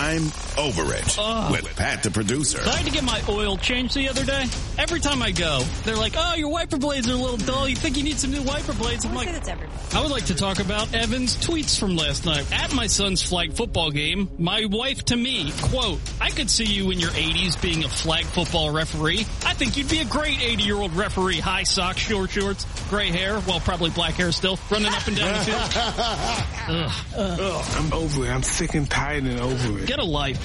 I'm over it with Pat the producer. I had to get my oil changed the other day. Every time I go, they're like, oh, your wiper blades are a little dull. You think you need some new wiper blades? I'm like, I would like to talk about Evan's tweets from last night. At my son's flag football game, my wife to me, quote, I could see you in your 80s being a flag football referee. I think you'd be a great 80-year-old referee. High socks, short shorts, gray hair, well, probably black hair still, running up and down the field. I'm over it. I'm sick and tired and over it. Get a life.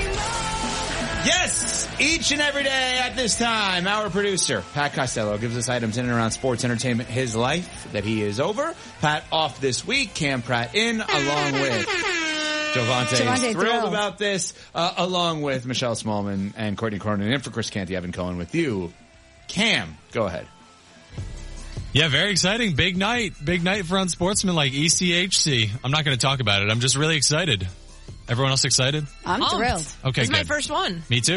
Yes, each and every day at this time, our producer, Pat Costello, gives us items in and around sports, entertainment, his life that he is over. Pat off this week, Cam Pratt in, along with Javante is thrilled about this, along with Michelle Smallman and Courtney Cronin, and for Chris Canty, Evan Cohen with you. Cam, go ahead. Yeah, very exciting. Big night for unsportsmanlike ECHC. I'm not going to talk about it. I'm just really excited. Everyone else excited? I'm thrilled. Okay, This is good. my first one. Me too.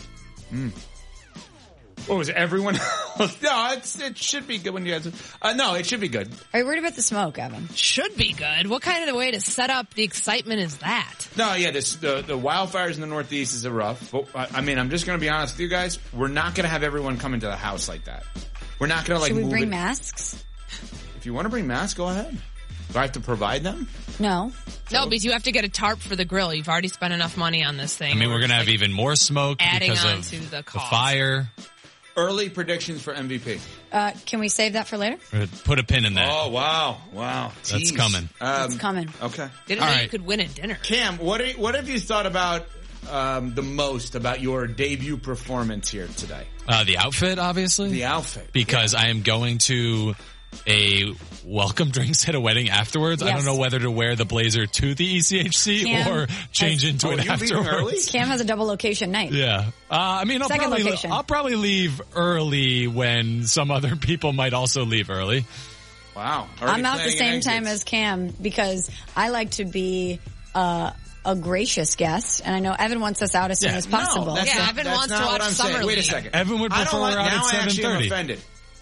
What was it, everyone else? No, it should be good when you guys... no, it should be good. Are you worried about the smoke, Evan? Should be good. What kind of way to set up the excitement is that? No, yeah, the wildfires in the Northeast is a rough. But, I mean, I'm just going to be honest with you guys. We're not going to have everyone come into the house like that. We're not going to Should we move bring it. masks? If you want to bring masks, go ahead. Do I have to provide them? No. No, because you have to get a tarp for the grill. You've already spent enough money on this thing. I mean, we're going to have even more smoke adding because on of to the the cost. fire. Early predictions for MVP. Can we save that for later? Put a pin in that. Oh, wow. That's Tease. coming. It's coming. Okay. Didn't know you could win at dinner. Cam, what have you thought about the most about your debut performance here today? The outfit, obviously. The outfit. Because I am going to a welcome drinks at a wedding afterwards. Yes. I don't know whether to wear the blazer to the ECHC Cam or change into it you leaving early? afterwards. Cam has a double location night. Yeah. I mean, I'll probably leave early when some other people might also leave early. Wow. I'm out the same time as Cam because I like to be a gracious guest, and I know Evan wants us out as soon as possible. Evan wants to watch Summer Wait a League. second. Evan would prefer we're out at 7:30. I'm offended.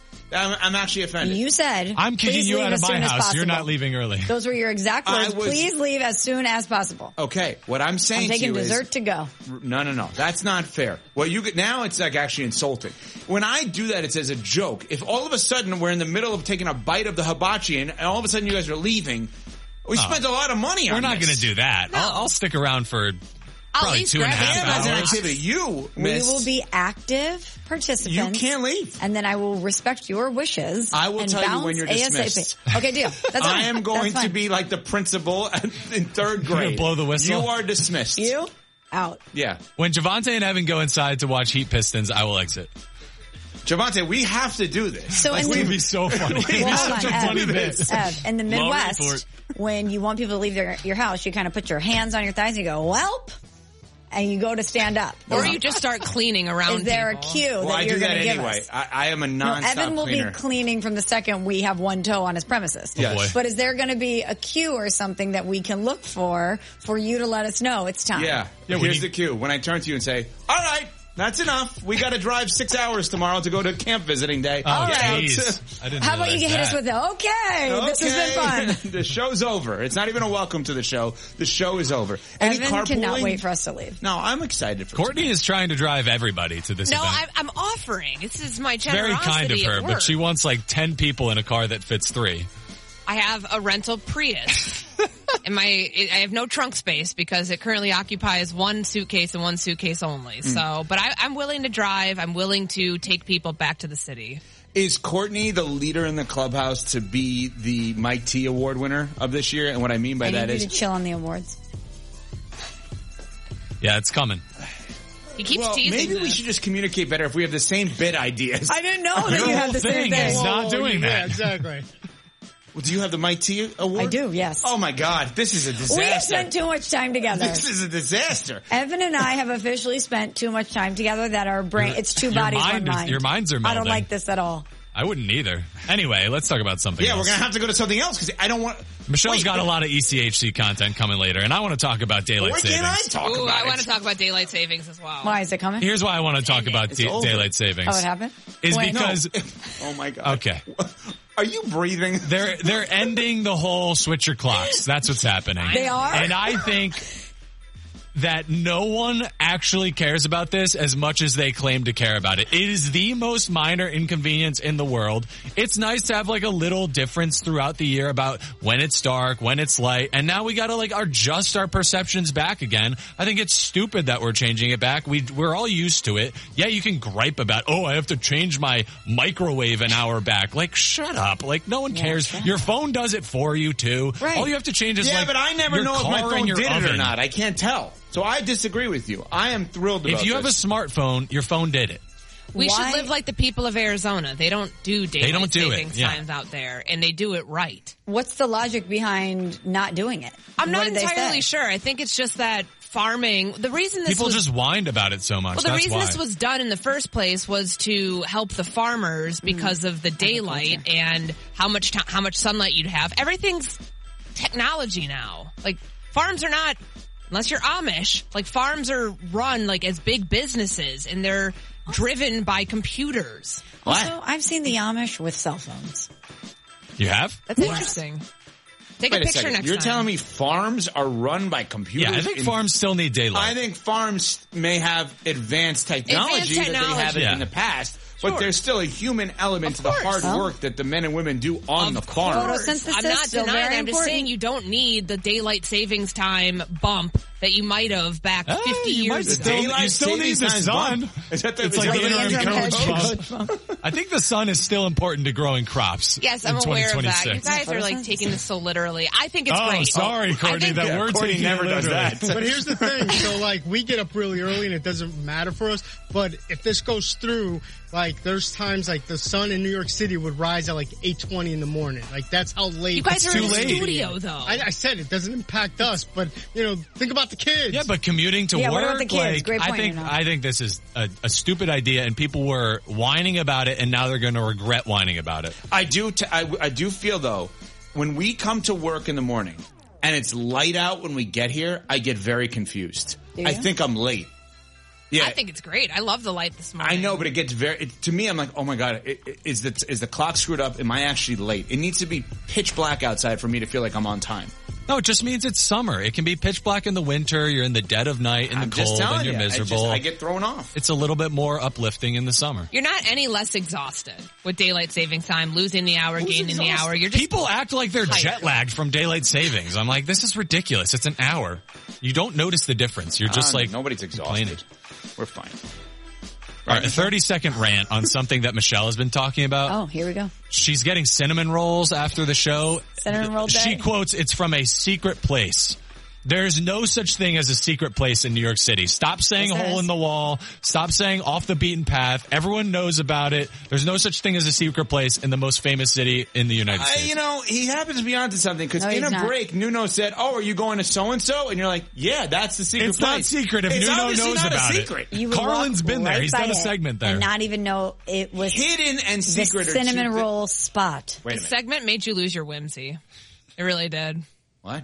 I'm actually offended. You said I'm kicking please you leave out of as my soon as house. possible. You're not leaving early. Those were your exact words. Please leave as soon as possible. Okay, what I'm saying I'm taking to you dessert to go. No. That's not fair. Well, now it's like actually insulting. When I do that, it's as a joke. If all of a sudden we're in the middle of taking a bite of the hibachi and all of a sudden you guys are leaving, we spent a lot of money on We're not going to do that. No. I'll stick around for I'll probably leave 2.5 As an hours. activity, you We will be active participants. You can't leave. And then I will respect your wishes. I will and tell you bounce when you're dismissed. ASAP. Okay, deal. That's I fine. am going That's to fine. be like the principal in third You're grade. gonna blow the whistle? You are dismissed. You? Out. Yeah. When Javante and Evan go inside to watch Heat Pistons, I will exit. Javante, we have to do this. So It's in going to the, be so funny. well, hold on, Such a funny bit. Ev, in the Long Midwest, report. when you want people to leave your house, you kind of put your hands on your thighs and you go, "Welp," and you go to stand up. Or you just start cleaning around Is there people. a cue Well, that I you're do that going to give anyway. us? I am a No, non-stop Evan will cleaner. be cleaning from the second we have one toe on his premises. Yes. boy. But is there going to be a cue or something that we can look for you to let us know it's time? Yeah. Here's the cue. When I turn to you and say, all right, that's enough. We got to drive 6 hours tomorrow to go to camp visiting day. Oh, Get out. jeez. I didn't How about you realize hit us that. with this has been fun. The show's over. It's not even a welcome to the show. The show is over. Any Evan carpooling? cannot wait for us to leave. No, I'm excited for Courtney tonight. is trying to drive everybody to this No, event. I'm offering. This is my Very generosity kind of her, at but work. she wants like 10 people in a car that fits 3. I have a rental Prius. And I have no trunk space because it currently occupies one suitcase and one suitcase only. So, but I'm willing to drive. I'm willing to take people back to the city. Is Courtney the leader in the clubhouse to be the Mike T Award winner of this year? And what I mean by I that need you to is, chill on the awards. Yeah, it's coming. He keeps well, teasing maybe we this. should just communicate better if we have the same bid ideas. I didn't know that Your you had whole the same thing is thing. not doing that. exactly. Well, do you have the Mike T Award? I do, yes. Oh my God, this is a disaster. We have spent too much time together. This is a disaster. Evan and I have officially spent too much time together that our brain, it's two bodies, one mind. Your minds are melding. I don't like this at all. I wouldn't either. Anyway, let's talk about something Yeah, else. we're going to have to go to something else because I don't want... Michelle's got a lot of ECHC content coming later, and I want to talk about daylight Why savings. can't I talk Ooh, about I want it? to talk about daylight savings as well. Why is it coming? Here's why I want to talk about It's over. daylight savings. Oh, it happened? Is When? because Oh my God. okay, Are you breathing? they're ending the whole switch your clocks. That's what's happening. They are? and I think that no one actually cares about this as much as they claim to care about it. It is the most minor inconvenience in the world. It's nice to have like a little difference throughout the year about when it's dark, when it's light, and now we gotta like adjust our perceptions back again. I think it's stupid that we're changing it back. We're all used to it. Yeah, you can gripe about, oh, I have to change my microwave an hour back. Like, shut up. Like, no one cares. Your phone does it for you too. Right. All you have to change is but I never know if my phone did it or not. I can't tell. So I disagree with you. I am thrilled about If you have a smartphone, your phone did it. We should live like the people of Arizona. They don't do daylight savings times out there, and they do it right. What's the logic behind not doing it? I'm not entirely sure. I think it's just that farming, the reason this People just whined about it so much. Well, the reason this was done in the first place was to help the farmers because of the daylight and how much sunlight you'd have. Everything's technology now. Like, farms are not, unless you're Amish, like farms are run like as big businesses, and they're driven by computers. Also, I've seen the Amish with cell phones. You have? That's interesting. Take a picture next time. You're telling me farms are run by computers? Yeah, I think farms still need daylight. I think farms may have advanced technology that they haven't in the past. But there's still a human element to the hard work that the men and women do on the farm. Photosynthesis, I'm not denying. I'm just saying you don't need the daylight savings time bump that you might have back 50 years ago. You still need the sun. It's like the interim coach bump. I think the sun is still important to growing crops. Yes, I'm aware of that. You guys are like taking this so literally. I think it's great. Oh, sorry, Courtney. That word Courtney never does that. But here's the thing. So, like, we get up really early and it doesn't matter for us. But if this goes through, like, there's times like the sun in New York City would rise at like 8:20 in the morning. Like, that's how late. You guys are in the studio, though. I said it doesn't impact us, but think about the kids. Yeah, but commuting to work, what about the kids? Great point, I think this is a stupid idea, and people were whining about it, and now they're going to regret whining about it. I do feel though, when we come to work in the morning and it's light out when we get here, I get very confused. I think I'm late. Yeah, I think it's great. I love the light this morning. I know, but it gets to me, I'm like, oh my God, is the clock screwed up? Am I actually late? It needs to be pitch black outside for me to feel like I'm on time. No, it just means it's summer. It can be pitch black in the winter. You're in the dead of night in the cold and you're miserable. I get thrown off. It's a little bit more uplifting in the summer. You're not any less exhausted with daylight savings time, losing the hour, gaining the hour. You're just People act like they're jet lagged from daylight savings. I'm like, this is ridiculous. It's an hour. You don't notice the difference. You're just like, nobody's exhausted. We're fine. All right, a 30-second rant on something that Michelle has been talking about. Oh, here we go. She's getting cinnamon rolls after the show. Cinnamon roll day. She quotes, it's from a secret place. There's no such thing as a secret place in New York City. Stop saying hole in the wall. Stop saying off the beaten path. Everyone knows about it. There's no such thing as a secret place in the most famous city in the United States. He happens to be onto something because in a break, Nuno said, "Oh, are you going to so-and-so?" And you're like, "Yeah, that's the secret place." It's not secret if Nuno knows about it. Carlin's been there. He's done a segment there. And not even know it was hidden and secret. The cinnamon roll spot. The segment made you lose your whimsy. It really did. What?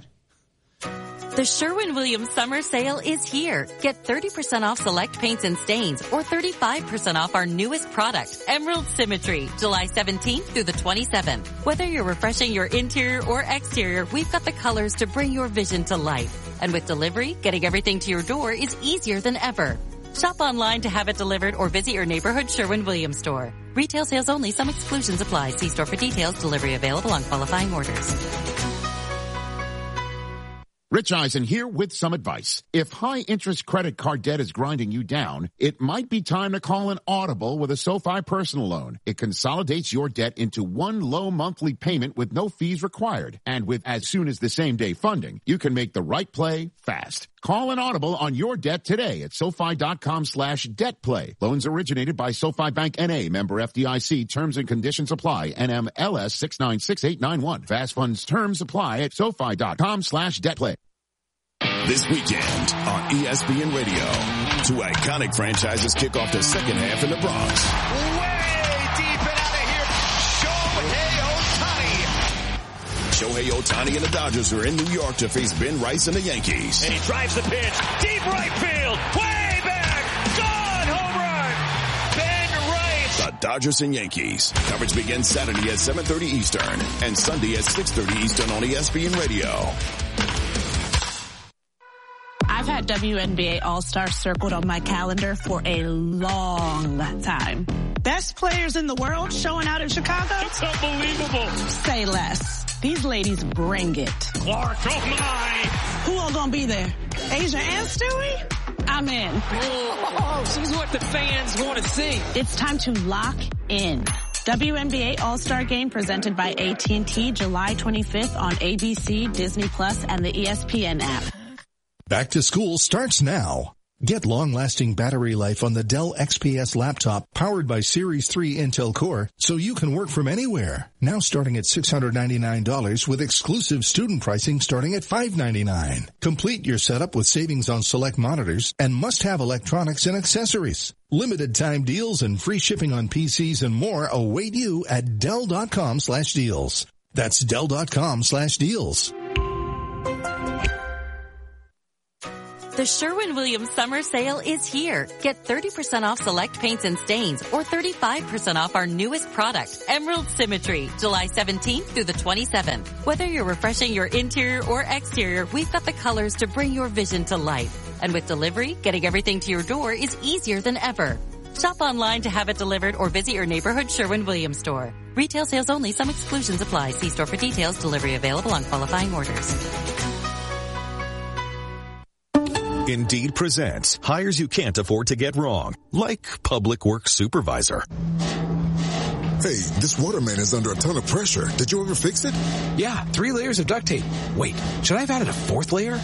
The Sherwin-Williams summer sale is here. Get 30% off select paints and stains or 35% off our newest product, Emerald Symmetry, July 17th through the 27th. Whether you're refreshing your interior or exterior, we've got the colors to bring your vision to life. And with delivery, getting everything to your door is easier than ever. Shop online to have it delivered or visit your neighborhood Sherwin-Williams store. Retail sales only. Some exclusions apply. See store for details. Delivery available on qualifying orders. Rich Eisen here with some advice. If high-interest credit card debt is grinding you down, it might be time to call an Audible with a SoFi personal loan. It consolidates your debt into one low monthly payment with no fees required. And with as soon as the same-day funding, you can make the right play fast. Call an Audible on your debt today at SoFi.com/debtplay. Loans originated by SoFi Bank N.A. Member FDIC. Terms and conditions apply. NMLS 696891. Fast funds terms apply at SoFi.com/debtplay. This weekend on ESPN Radio, two iconic franchises kick off the second half in the Bronx. Way deep and out of here, Shohei Ohtani. Shohei Ohtani and the Dodgers are in New York to face Ben Rice and the Yankees. And he drives the pitch, deep right field, way back, gone, home run, Ben Rice. The Dodgers and Yankees. Coverage begins Saturday at 7:30 Eastern and Sunday at 6:30 Eastern on ESPN Radio. I I've had WNBA All-Star circled on my calendar for a long time. Best players in the world showing out in Chicago? It's unbelievable. Say less. These ladies bring it. Clark, oh my! Who all gonna be there? Asia and Stewie? I'm in. Oh, she's what the fans want to see. It's time to lock in. WNBA All-Star Game presented by AT&T July 25th on ABC, Disney Plus, and the ESPN app. Back to school starts now. Get long-lasting battery life on the Dell XPS laptop powered by Series 3 Intel Core so you can work from anywhere. Now starting at $699 with exclusive student pricing starting at $599. Complete your setup with savings on select monitors and must-have electronics and accessories. Limited time deals and free shipping on PCs and more await you at Dell.com/deals. That's Dell.com/deals. The Sherwin-Williams Summer Sale is here. Get 30% off select paints and stains or 35% off our newest product, Emerald Symmetry, July 17th through the 27th. Whether you're refreshing your interior or exterior, we've got the colors to bring your vision to life. And with delivery, getting everything to your door is easier than ever. Shop online to have it delivered or visit your neighborhood Sherwin-Williams store. Retail sales only. Some exclusions apply. See store for details. Delivery available on qualifying orders. Indeed presents hires you can't afford to get wrong, like public works supervisor. Hey, this waterman is under a ton of pressure. Did you ever fix it? Yeah, 3 layers of duct tape. Wait, should I have added a 4th layer?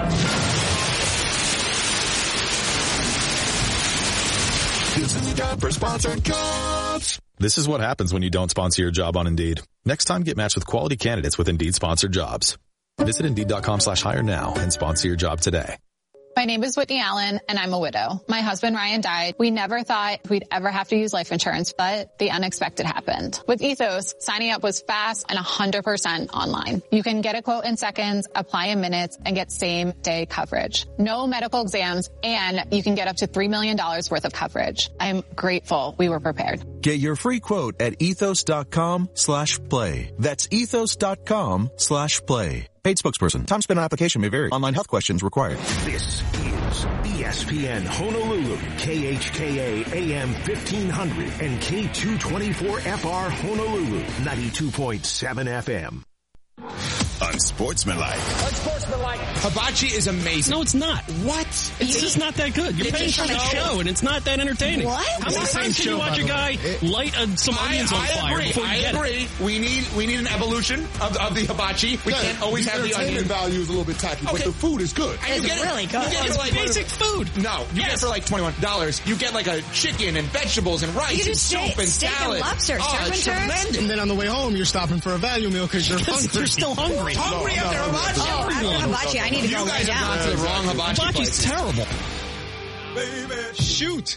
This is job for sponsored jobs. This is what happens when you don't sponsor your job on Indeed. Next time, get matched with quality candidates with Indeed sponsored jobs. Visit Indeed.com/hire now and sponsor your job today. My name is Whitney Allen, and I'm a widow. My husband, Ryan, died. We never thought we'd ever have to use life insurance, but the unexpected happened. With Ethos, signing up was fast and 100% online. You can get a quote in seconds, apply in minutes, and get same-day coverage. No medical exams, and you can get up to $3 million worth of coverage. I'm grateful we were prepared. Get your free quote at ethos.com/play. That's ethos.com/play. Paid spokesperson. Time spent on application may vary. Online health questions required. This is ESPN Honolulu, KHKA AM 1500 and K224FR Honolulu, 92.7 FM. Unsportsmanlike. Hibachi is amazing. No, it's not. What? It's just not that good. You're paying for the show, and it's not that entertaining. What? How many times can you watch a guy light some onions on fire before you get it? We need an evolution of the hibachi. We can't always have the onion. The value is a little bit tacky, but the food is good. It's really good. It's like basic food. No, you get it for like $21. You get like a chicken and vegetables and rice and soup and salad. Lobster, it's tremendous. And then on the way home, you're stopping for a value meal because you're hungry. You're still hungry. Hungry after hibachi? Oh, after hibachi, I need to go You guys lay have down. gone to the wrong hibachi place. Hibachi's terrible. Baby, shoot.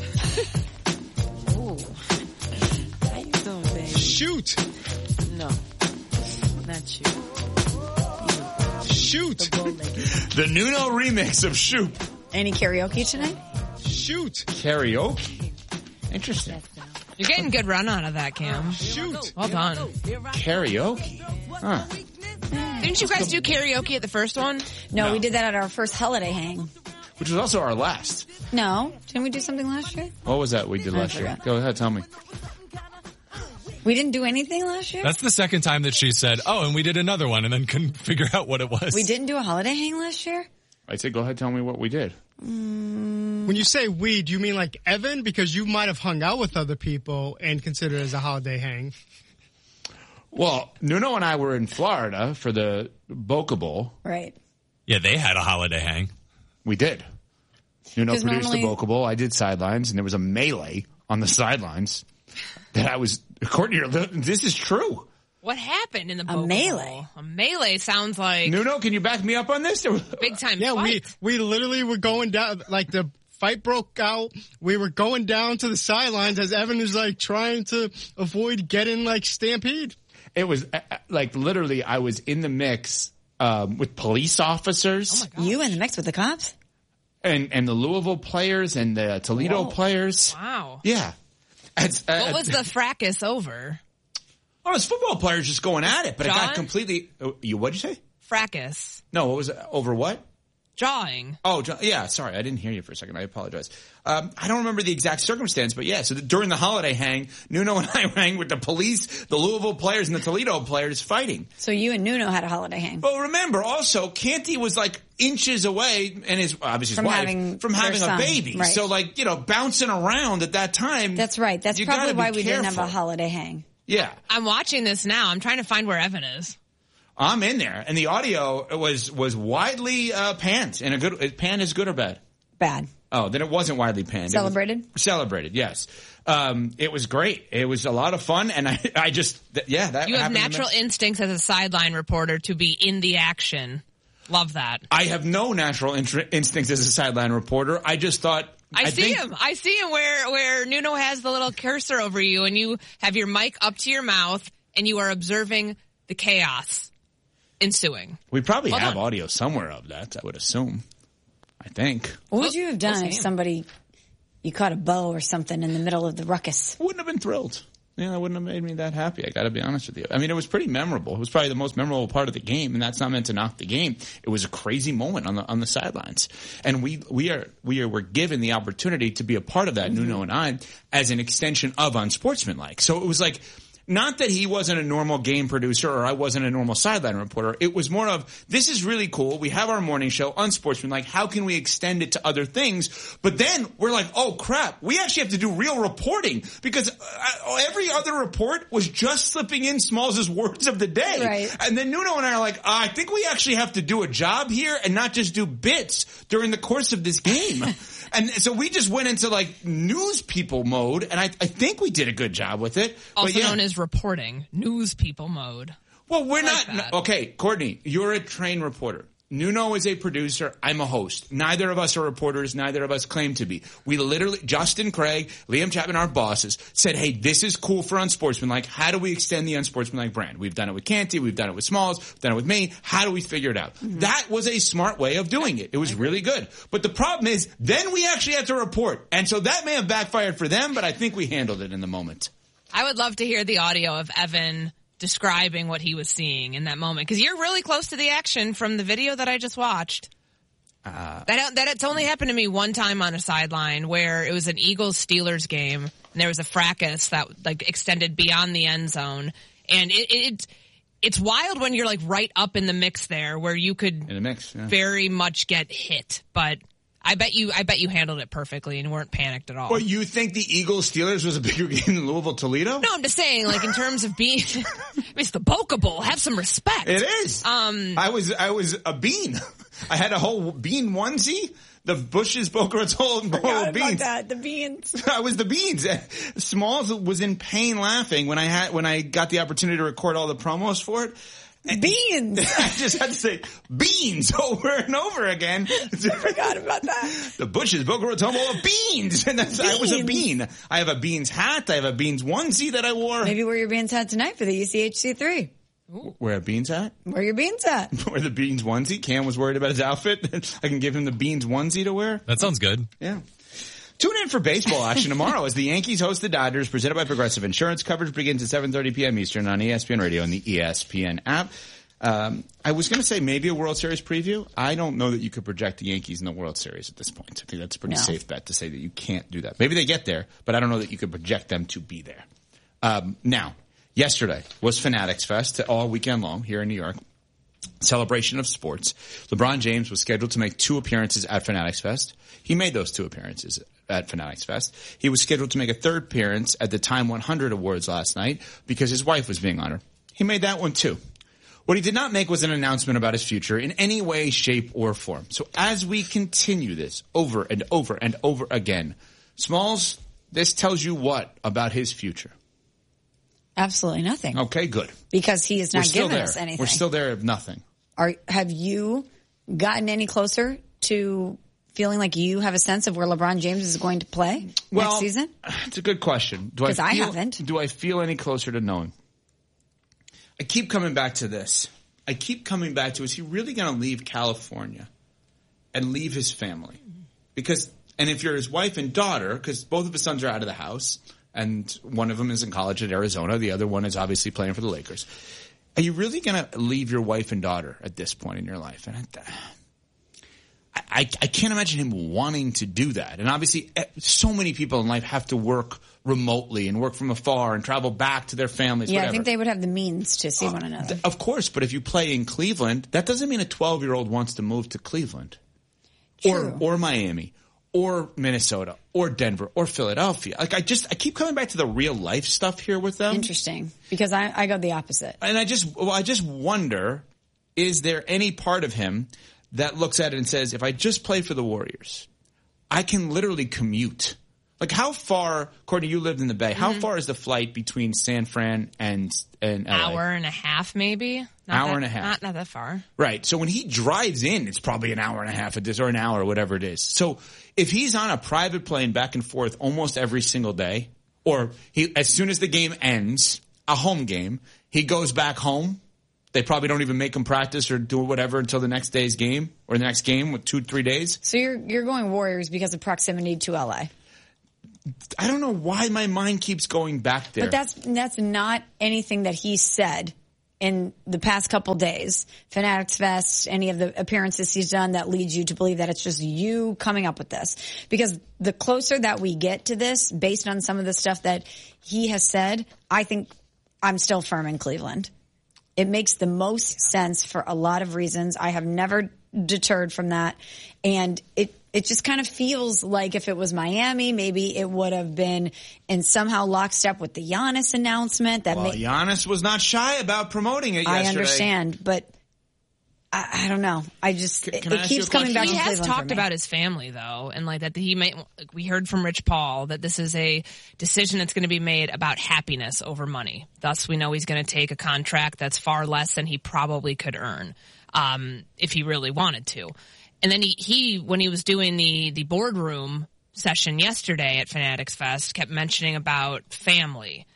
Ooh. How you doing, baby? Shoot. No, not you. Shoot. The Nuno remix of Shoot. Any karaoke tonight? Shoot. Karaoke. Interesting. You're getting good run out of that, Cam. Shoot. Well done. Karaoke. Huh. Didn't you guys do karaoke at the first one? No, we did that at our first holiday hang. Which was also our last. No. Didn't we do something last year? What was that we did last year? Go ahead, tell me. We didn't do anything last year? That's the second time that she said, oh, and we did another one, and then couldn't figure out what it was. We didn't do a holiday hang last year? I said, go ahead, tell me what we did. When you say we, do you mean like Evan? Because you might have hung out with other people and consider it as a holiday hang. Well, Nuno and I were in Florida for the Boca Bowl. Right. Yeah, they had a holiday hang. We did. Nuno produced normally- the Boca Bowl. I did sidelines, and there was a melee on the sidelines that I was, according to your, this is true. What happened in the Boca melee? Bowl? A melee sounds like Nuno, can you back me up on this? big time Yeah, fight. we literally were going down, like the fight broke out. We were going down to the sidelines as Evan was like trying to avoid getting like stampede. It was like literally I was in the mix with police officers. Oh my God. You in the mix with the cops? And the Louisville players and the Toledo players. Wow. Yeah. What was the fracas over? Oh, it was football players just going at it, but it John? got completely. What'd you say? Fracas. No, what was it? Over what? Jawing. Oh, yeah. Sorry, I didn't hear you for a second. I apologize. I don't remember the exact circumstance, but yeah. So during the holiday hang, Nuno and I hang with the police, the Louisville players, and the Toledo players fighting. So you and Nuno had a holiday hang. Well, remember also, Canty was like inches away, and his wife from having a baby. Right. So like bouncing around at that time. That's right. That's probably why we didn't have a holiday hang. Yeah. I'm watching this now. I'm trying to find where Evan is. I'm in there, and the audio was widely panned. Panned is good or bad? Bad. Oh, then it wasn't widely panned. Celebrated? Celebrated, yes. It was great. It was a lot of fun, and I just, that You have happened natural instincts as a sideline reporter to be in the action. Love that. I have no natural instincts as a sideline reporter. I just thought... I see him where Nuno has the little cursor over you, and you have your mic up to your mouth, and you are observing the chaos ensuing. We probably have audio somewhere of that, I would assume. I think. What would you have done if you caught a bow or something in the middle of the ruckus? Wouldn't have been thrilled. Yeah, it wouldn't have made me that happy. I got to be honest with you. I mean, it was pretty memorable. It was probably the most memorable part of the game, and that's not meant to knock the game. It was a crazy moment on the sidelines, and we were given the opportunity to be a part of that. Nuno and I, as an extension of Unsportsmanlike. So it was like. Not that he wasn't a normal game producer or I wasn't a normal sideline reporter. It was more of, this is really cool. We have our morning show, Unsportsmanlike. How can we extend it to other things? But then we're like, oh crap, we actually have to do real reporting because every other report was just slipping in Smalls' words of the day. Right. And then Nuno and I are like, I think we actually have to do a job here and not just do bits during the course of this game. And so we just went into like news people mode, and I think we did a good job with it. Also known as reporting, news people mode. Well, we're not. Okay, Courtney, you're a trained reporter. Nuno is a producer. I'm a host. Neither of us are reporters. Neither of us claim to be. We literally, Justin Craig, Liam Chapman, our bosses, said, hey, this is cool for Unsportsmanlike. How do we extend the Unsportsmanlike brand? We've done it with Canty. We've done it with Smalls. We've done it with me. How do we figure it out? Mm-hmm. That was a smart way of doing it. It was really good. But the problem is, then we actually had to report. And so that may have backfired for them, but I think we handled it in the moment. I would love to hear the audio of Evan describing what he was seeing in that moment, because you're really close to the action from the video that I just watched. That it's only happened to me one time on a sideline where it was an Eagles-Steelers game, and there was a fracas that like extended beyond the end zone, and it's wild when you're like right up in the mix there, where you could very much get hit, but. I bet you handled it perfectly and weren't panicked at all. Well, you think the Eagles-Steelers was a bigger game than Louisville-Toledo? No, I'm just saying, like, in terms of being, it's the Boca Bowl. Have some respect. It is. I was a bean. I had a whole bean onesie. The Bush's Boca Raton bowl of beans. About that, the beans. I was the beans. Smalls was in pain laughing when I got the opportunity to record all the promos for it. Beans. I just had to say beans over and over again. I forgot about that. The Bush's Boca Raton bowl of beans. And I was a bean. I have a beans hat. I have a beans onesie that I wore. Maybe wear your beans hat tonight for the UCHC3. Wear a beans hat? Wear your beans hat. Wear the beans onesie. Cam was worried about his outfit. I can give him the beans onesie to wear. That sounds good. Yeah. Tune in for baseball action tomorrow as the Yankees host the Dodgers, presented by Progressive Insurance. Coverage begins at 7:30 p.m. Eastern on ESPN Radio and the ESPN app. I was going to say maybe a World Series preview. I don't know that you could project the Yankees in the World Series at this point. I think that's a pretty safe bet to say that you can't do that. Maybe they get there, but I don't know that you could project them to be there. Now, yesterday was Fanatics Fest all weekend long here in New York. Celebration of sports. LeBron James was scheduled to make 2 appearances at Fanatics Fest. He made those 2 appearances at Fanatics Fest. He was scheduled to make a 3rd appearance at the Time 100 Awards last night because his wife was being honored. He made that one too. What he did not make was an announcement about his future in any way, shape, or form. So as we continue this over and over and over again, Smalls, this tells you what about his future? Absolutely nothing. Okay, good. Because he is not giving us anything. We're still there of nothing. Have you gotten any closer to feeling like you have a sense of where LeBron James is going to play next season? It's a good question. Because I haven't. Do I feel any closer to knowing? I keep coming back to this. I keep coming back to, is he really going to leave California and leave his family? And if you're his wife and daughter, because both of his sons are out of the house, and one of them is in college at Arizona, the other one is obviously playing for the Lakers. Are you really going to leave your wife and daughter at this point in your life? And I can't imagine him wanting to do that. And obviously, so many people in life have to work remotely and work from afar and travel back to their families. Yeah, whatever. I think they would have the means to see one another. Of course, but if you play in Cleveland, that doesn't mean a 12-year-old wants to move to Cleveland. True. Or Miami. Or Minnesota, or Denver, or Philadelphia. Like I keep coming back to the real life stuff here with them. Interesting, because I go the opposite. And I just wonder, is there any part of him that looks at it and says, if I just play for the Warriors, I can literally commute. Like how far, Courtney, you lived in the Bay, how far is the flight between San Fran and LA? Hour and a half, maybe. Hour and a half. Not that far. Right. So when he drives in, it's probably an hour and a half or an hour, whatever it is. So if he's on a private plane back and forth almost every single day, or as soon as the game ends, a home game, he goes back home. They probably don't even make him practice or do whatever until the next day's game or the next game with 2-3 days. So you're going Warriors because of proximity to LA. I don't know why my mind keeps going back there. But that's not anything that he said in the past couple days. Fanatics Fest, any of the appearances he's done that leads you to believe that it's just you coming up with this. Because the closer that we get to this, based on some of the stuff that he has said, I think I'm still firm in Cleveland. It makes the most sense for a lot of reasons. I have never deterred from that. And it just kind of feels like if it was Miami, maybe it would have been in somehow lockstep with the Giannis announcement. Giannis was not shy about promoting it yesterday. I understand, but I don't know. It keeps coming back to Cleveland. He has talked about his family, though, and like that we heard from Rich Paul that this is a decision that's going to be made about happiness over money. Thus, we know he's going to take a contract that's far less than he probably could earn if he really wanted to. And then he when he was doing the boardroom session yesterday at Fanatics Fest, kept mentioning about family.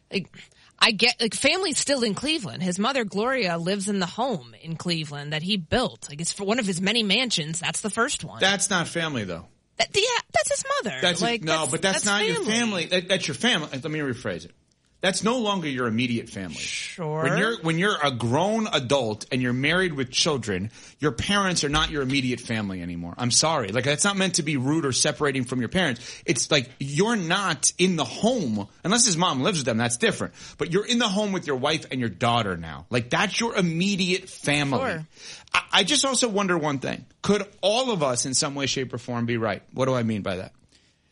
Family's still in Cleveland. His mother, Gloria, lives in the home in Cleveland that he built. Like, it's for one of his many mansions. That's the first one. That's not family, though. That's his mother. But that's not your family. That's your family. Let me rephrase it. That's no longer your immediate family. Sure. When you're a grown adult and you're married with children, your parents are not your immediate family anymore. I'm sorry. Like, that's not meant to be rude or separating from your parents. It's like you're not in the home, unless his mom lives with them, that's different. But you're in the home with your wife and your daughter now. Like, that's your immediate family. Sure. I just also wonder one thing. Could all of us in some way, shape, or form be right? What do I mean by that?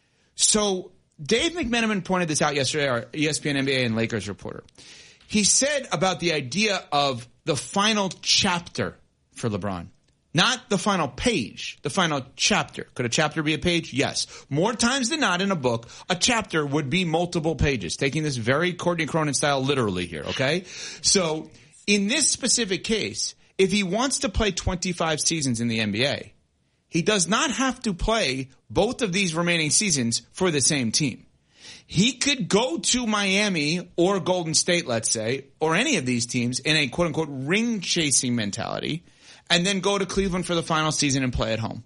So Dave McMenamin pointed this out yesterday, our ESPN, NBA, and Lakers reporter. He said about the idea of the final chapter for LeBron. Not the final page, the final chapter. Could a chapter be a page? Yes. More times than not in a book, a chapter would be multiple pages. Taking this very Courtney Cronin style literally here, okay? So in this specific case, if he wants to play 25 seasons in the NBA, he does not have to play both of these remaining seasons for the same team. He could go to Miami or Golden State, let's say, or any of these teams in a quote-unquote ring-chasing mentality, and then go to Cleveland for the final season and play at home.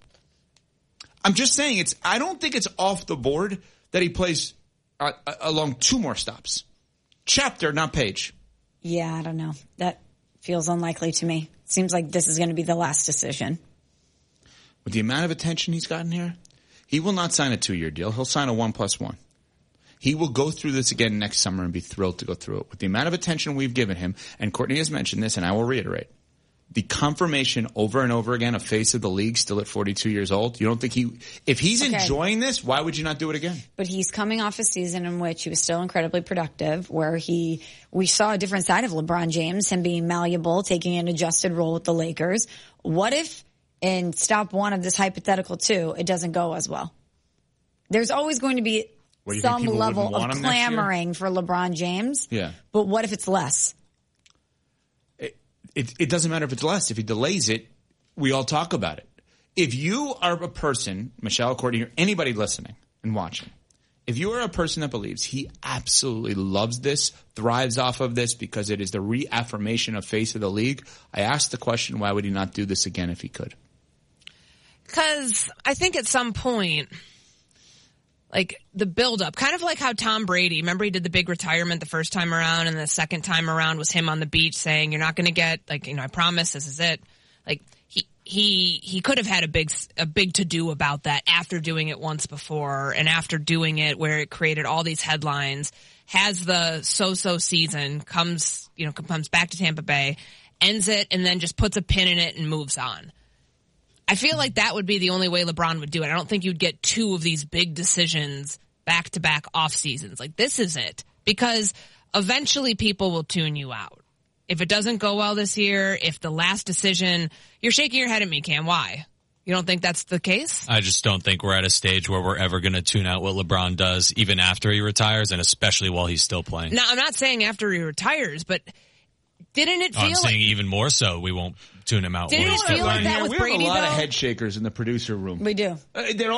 I'm just saying, I don't think it's off the board that he plays along two more stops. Chapter, not page. Yeah, I don't know. That feels unlikely to me. Seems like this is going to be the last decision. With the amount of attention he's gotten here, he will not sign a 2-year deal. He'll sign a 1+1. He will go through this again next summer and be thrilled to go through it. With the amount of attention we've given him, and Courtney has mentioned this, and I will reiterate, the confirmation over and over again of face of the league still at 42 years old, you don't think if he's enjoying this, why would you not do it again? But he's coming off a season in which he was still incredibly productive, where we saw a different side of LeBron James, him being malleable, taking an adjusted role with the Lakers. What if in stop one of this hypothetical 2, it doesn't go as well? There's always going to be some level of clamoring for LeBron James. Yeah. But what if it's less? It doesn't matter if it's less. If he delays it, we all talk about it. If you are a person, Michelle, Courtney, or anybody listening and watching, if you are a person that believes he absolutely loves this, thrives off of this because it is the reaffirmation of face of the league, I ask the question, why would he not do this again if he could? Because I think at some point, like the buildup, kind of like how Tom Brady, remember he did the big retirement the first time around, and the second time around was him on the beach saying, you're not going to get, I promise this is it. Like he could have had a big to-do about that after doing it once before, and after doing it where it created all these headlines, has the so-so season, comes back to Tampa Bay, ends it, and then just puts a pin in it and moves on. I feel like that would be the only way LeBron would do it. I don't think you'd get two of these big decisions back-to-back off seasons. Like, this is it. Because eventually people will tune you out. If it doesn't go well this year, if the last decision, you're shaking your head at me, Cam. Why? You don't think that's the case? I just don't think we're at a stage where we're ever going to tune out what LeBron does, even after he retires, and especially while he's still playing. Now, I'm not saying after he retires, but didn't it feel I'm saying even more so we won't tune him out. Didn't it feel like that with Brady, we have a lot though? of head shakers in the producer room. We do. They're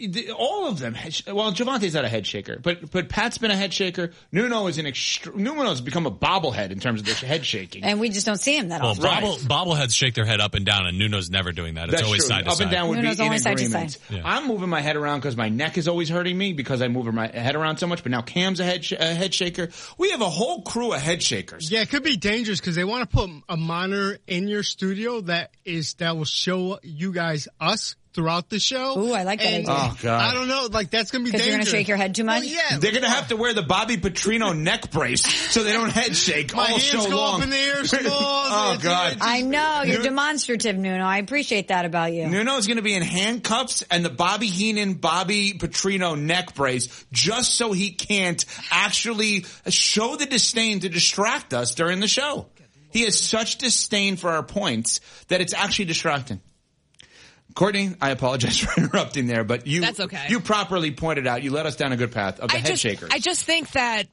all of them. Well, Javante's not a head shaker, but Pat's been a head shaker. Nuno's become a bobblehead in terms of the head shaking. And we just don't see him that often. Bobbleheads shake their head up and down, and Nuno's never doing that. It's That's always true. side to up side. and down would Nuno's be in only side to agreement. side. Yeah. I'm moving my head around because my neck is always hurting me because I move my head around so much. But now Cam's a head shaker. We have a whole crew of head shakers. Yeah, it could be dangerous because they want to put a monitor in your studio that will show you guys us throughout the show. Ooh, I like that idea. Oh, God. I don't know. Like, that's going to be dangerous. Because you're going to shake your head too much? Well, yeah. They're going to have to wear the Bobby Petrino neck brace so they don't head shake My all hands show go long. up in the air small. Oh, God. I know. You're demonstrative, Nuno. I appreciate that about you. Nuno's going to be in handcuffs and the Bobby Heenan, Bobby Petrino neck brace just so he can't actually show the disdain to distract us during the show. He has such disdain for our points that it's actually distracting. Courtney, I apologize for interrupting there, but That's okay. You properly pointed out, you led us down a good path of the head shakers. I just think that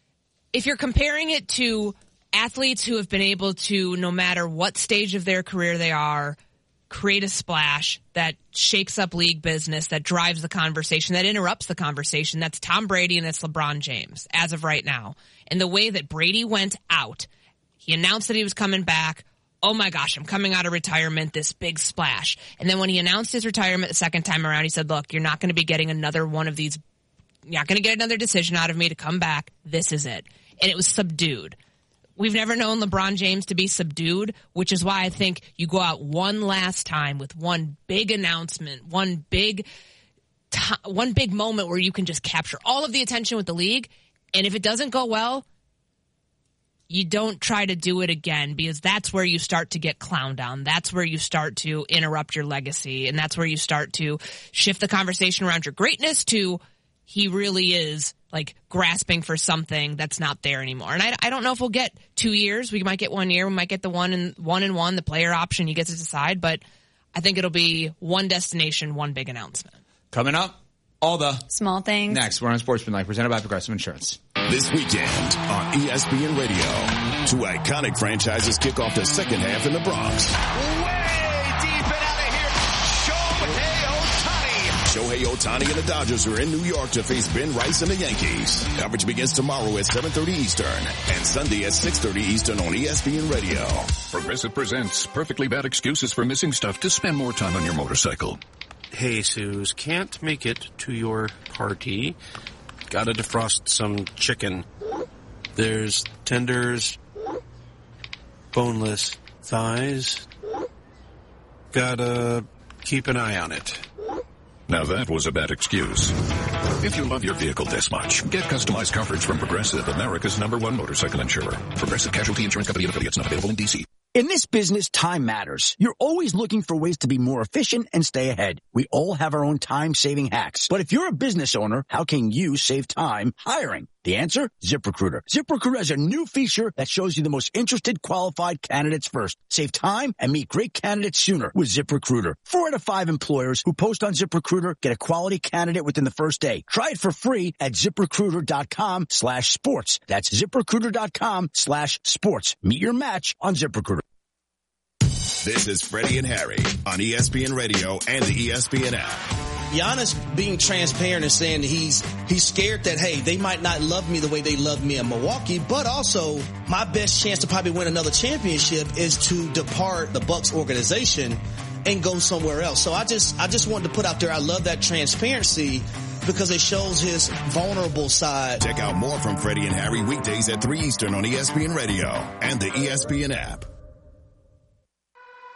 if you're comparing it to athletes who have been able to, no matter what stage of their career they are, create a splash that shakes up league business, that drives the conversation, that interrupts the conversation, that's Tom Brady and that's LeBron James as of right now. And the way that Brady went out, he announced that he was coming back. Oh my gosh, I'm coming out of retirement, this big splash. And then when he announced his retirement the second time around, he said, look, you're not going to be getting another one of these. You're not going to get another decision out of me to come back. This is it. And it was subdued. We've never known LeBron James to be subdued, which is why I think you go out one last time with one big announcement, one big moment where you can just capture all of the attention with the league. And if it doesn't go well, you don't try to do it again, because that's where you start to get clowned on. That's where you start to interrupt your legacy. And that's where you start to shift the conversation around your greatness to he really is like grasping for something that's not there anymore. And I don't know if we'll get 2 years. We might get 1 year. We might get the one and one, the player option. You get to decide. But I think it'll be one destination, one big announcement. Coming up, all the small things. Next, we're on Sportsmanlike, presented by Progressive Insurance. This weekend on ESPN Radio, two iconic franchises kick off the second half in the Bronx. Way deep and out of here, Shohei Ohtani. Shohei Ohtani and the Dodgers are in New York to face Ben Rice and the Yankees. Coverage begins tomorrow at 7:30 Eastern and Sunday at 6:30 Eastern on ESPN Radio. Progressive presents perfectly bad excuses for missing stuff to spend more time on your motorcycle. Hey, Suze, can't make it to your party. Gotta defrost some chicken. There's tenders, boneless thighs. Gotta keep an eye on it. Now that was a bad excuse. If you love your vehicle this much, get customized coverage from Progressive, America's #1 motorcycle insurer. Progressive Casualty Insurance Company and affiliates, not available in D.C. In this business, time matters. You're always looking for ways to be more efficient and stay ahead. We all have our own time-saving hacks. But if you're a business owner, how can you save time hiring? The answer? ZipRecruiter. ZipRecruiter has a new feature that shows you the most interested qualified candidates first. Save time and meet great candidates sooner with ZipRecruiter. 4 out of 5 employers who post on ZipRecruiter get a quality candidate within the first day. Try it for free at ZipRecruiter.com/sports. That's ZipRecruiter.com/sports. Meet your match on ZipRecruiter. This is Freddie and Harry on ESPN Radio and the ESPN app. Giannis being transparent and saying that he's scared that, hey, they might not love me the way they love me in Milwaukee, but also my best chance to probably win another championship is to depart the Bucks organization and go somewhere else. So I just wanted to put out there, I love that transparency because it shows his vulnerable side. Check out more from Freddie and Harry weekdays at 3 Eastern on ESPN Radio and the ESPN app.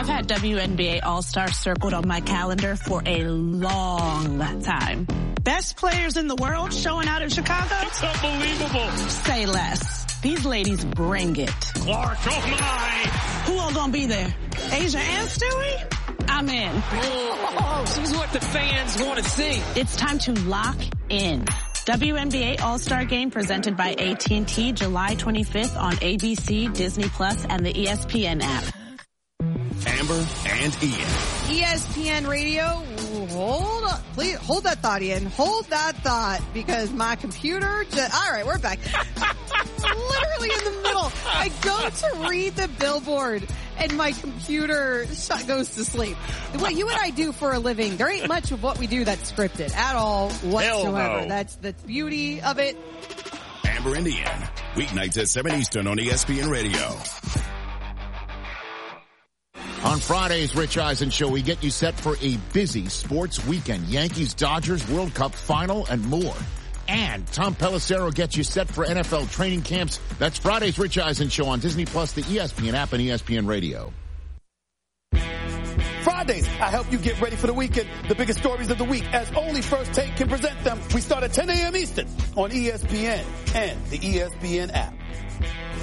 I've had WNBA All-Star circled on my calendar for a long time. Best players in the world showing out in Chicago? It's unbelievable. Say less. These ladies bring it. Clark, oh my! Who all gonna be there? Asia and Stewie? I'm in. Oh, she's what the fans want to see. It's time to lock in. WNBA All-Star Game presented by AT&T July 25th on ABC, Disney Plus, and the ESPN app. Amber and Ian. ESPN Radio. Hold on. Please hold that thought, Ian. Hold that thought, because my computer all right, we're back. Literally in the middle. I go to read the billboard and my computer goes to sleep. What you and I do for a living, there ain't much of what we do that's scripted at all whatsoever. No. That's the beauty of it. Amber and Ian. Weeknights at 7 Eastern on ESPN Radio. On Friday's Rich Eisen Show, we get you set for a busy sports weekend. Yankees, Dodgers, World Cup final, and more. And Tom Pelissero gets you set for NFL training camps. That's Friday's Rich Eisen Show on Disney Plus, the ESPN app, and ESPN Radio. Fridays, I help you get ready for the weekend. The biggest stories of the week, as only First Take can present them. We start at 10 a.m. Eastern on ESPN and the ESPN app.